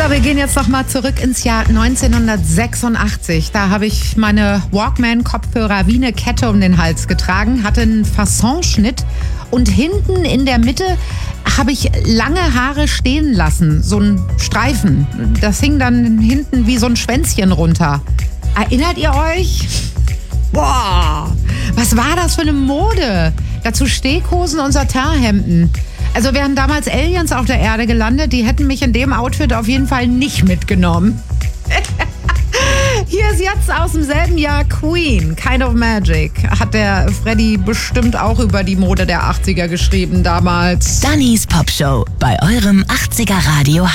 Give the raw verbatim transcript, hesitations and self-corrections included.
So, wir gehen jetzt noch mal zurück ins Jahr neunzehnhundertsechsundachtzig. Da habe ich meine Walkman-Kopfhörer wie eine Kette um den Hals getragen, hatte einen Fassonschnitt und hinten in der Mitte habe ich lange Haare stehen lassen, so ein Streifen. Das hing dann hinten wie so ein Schwänzchen runter. Erinnert ihr euch? Boah, was war das für eine Mode? Dazu Steghosen und Satinhemden. Also wären damals Aliens auf der Erde gelandet, die hätten mich in dem Outfit auf jeden Fall nicht mitgenommen. Hier ist jetzt aus demselben Jahr Queen, Kind of Magic. Hat der Freddy bestimmt auch über die Mode der achtziger geschrieben damals. Dannys Popshow bei eurem achtziger Radio